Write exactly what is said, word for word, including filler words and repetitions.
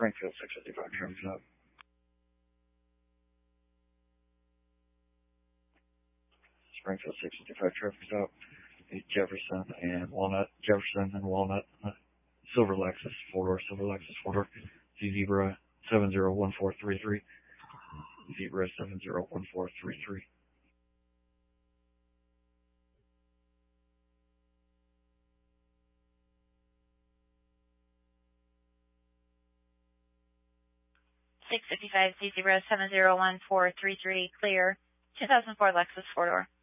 Springfield six fifty-five, traffic's up. Springfield six fifty-five, traffic's up. Jefferson and Walnut, Jefferson and Walnut, uh, Silver Lexus, four-door, Silver Lexus, four-door, Zebra seven zero one four three three, Zebra seven zero one four three three. six fifty-five, Z zebra seven zero one four three three, clear, two thousand four Lexus, four-door.